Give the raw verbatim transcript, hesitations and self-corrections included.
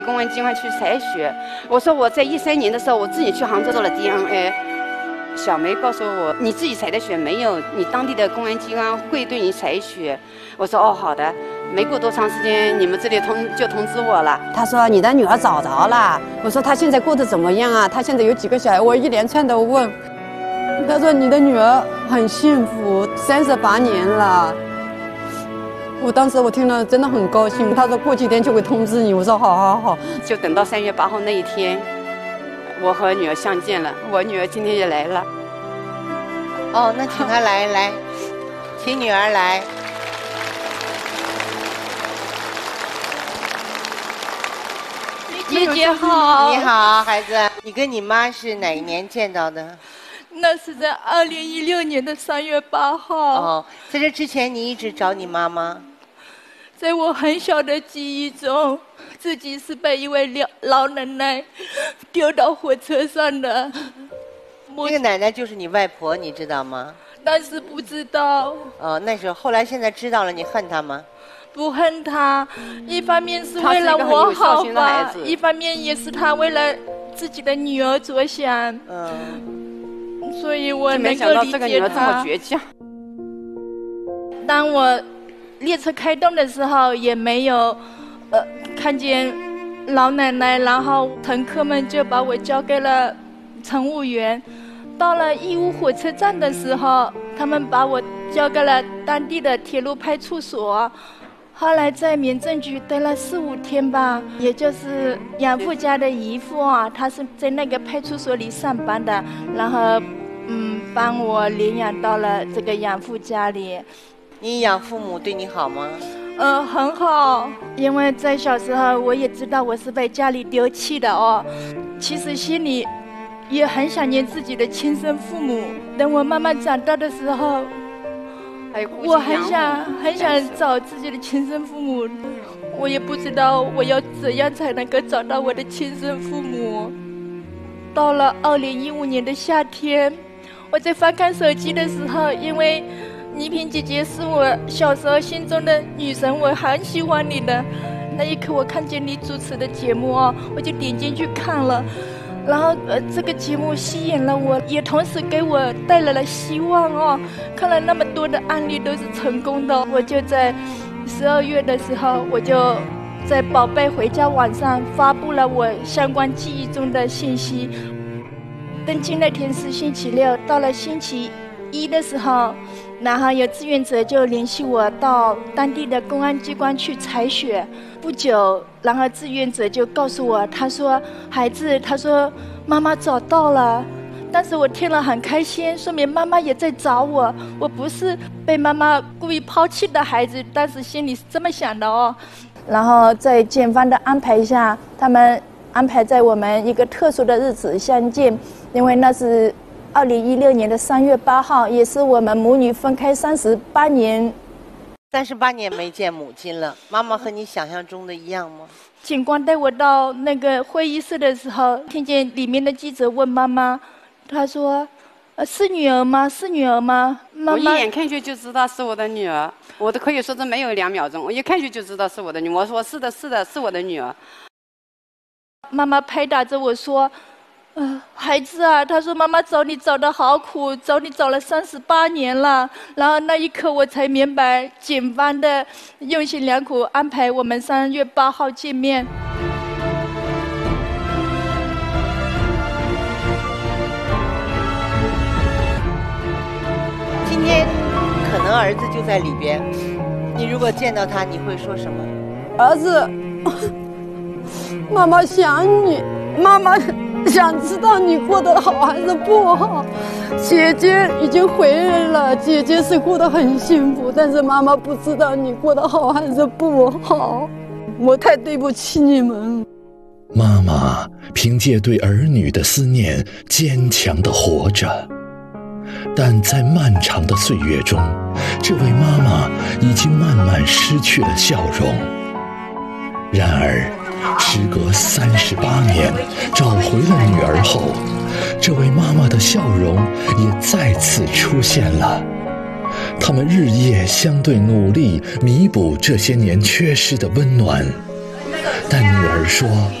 公安机关去采血，我说我在一三年的时候，我自己去杭州做了 D N A。小梅告诉我，你自己采的血没有，你当地的公安机关会对你采血。我说哦，好的。没过多长时间，你们这里通就通知我了。他说你的女儿找着了。我说她现在过得怎么样啊？她现在有几个小孩？我一连串的问。他说你的女儿很幸福，三十八年了。我当时我听了真的很高兴。他说过几天就会通知你。我说好好好，就等到三月八号那一天，我和女儿相见了。我女儿今天也来了。 哦，那请她来来，请女儿来。 姐姐好。 你好，孩子，你跟你妈是哪一年见到的？ 那是在二零一六年的三月八号。 哦，在这之前你一直找你妈妈？ 在我很小的记忆中，自己是被一位老老奶奶丢到火车上的。 那个奶奶就是你外婆，你知道吗？ 但是不知道。 哦，那时候后来现在知道了，你恨她吗？ 不恨她，一方面是为了我好吧，一方面也是她为了自己的女儿着想。嗯，所以我能够理解她。当我列车开动的时候，也没有呃看见老奶奶，然后乘客们就把我交给了乘务员。到了义乌火车站的时候，他们把我交给了当地的铁路派出所。后来在民政局待了四五天吧，也就是养父家的姨父啊，他是在那个派出所里上班的，然后嗯帮我领养到了这个养父家里。 你养父母对你好吗？ 呃，很好，因为在小时候我也知道我是被家里丢弃的哦，其实心里也很想念自己的亲生父母。等我慢慢长大的时候，我很想很想找自己的亲生父母，我也不知道我要怎样才能够找到我的亲生父母。到了二零一五年的夏天，我在翻看手机的时候，因为倪萍姐姐是我小时候心中的女神，我很喜欢你的。那一刻我看见你主持的节目哦，我就点进去看了。然后呃，这个节目吸引了我，也同时给我带来了希望哦。看了那么多的案例都是成功的，我就在十二月的时候，我就在宝贝回家网上发布了我相关记忆中的信息。登记那天是星期六，到了星期一的时候，然后有志愿者就联系我到当地的公安机关去采血。不久，然后志愿者就告诉我，他说孩子，他说妈妈找到了。当时我听了很开心，说明妈妈也在找我，我不是被妈妈故意抛弃的孩子，当时心里是这么想的哦。然后在检方的安排下，他们安排在我们一个特殊的日子相见，因为那是二零一六年的三月八号，也是我们母女分开三十八年。 三十八年没见母亲了，妈妈和你想象中的一样吗？ 警官带我到那个会议室的时候，听见里面的记者问妈妈，他说：“呃，是女儿吗？是女儿吗？”妈妈， 我一眼看去就知道是我的女儿，我都可以说这没有两秒钟，我一看去就知道是我的女儿。我说是的，是的，是我的女儿。 妈妈拍打着我说。呃，孩子啊，他说妈妈找你找得好苦，找你找了三十八年了。然后那一刻我才明白警方的用心良苦安排我们三月八号见面。 今天可能儿子就在里边，你如果见到他，你会说什么？ 儿子，妈妈想你，妈妈想知道你过得好还是不好。姐姐已经回来了，姐姐是过得很幸福，但是妈妈不知道你过得好还是不好。我太对不起你们。 妈妈凭借对儿女的思念坚强地活着，但在漫长的岁月中，这位妈妈已经慢慢失去了笑容。然而时隔三十八年，找回了女儿后，这位妈妈的笑容也再次出现了。他们日夜相对，努力弥补这些年缺失的温暖。 但女儿说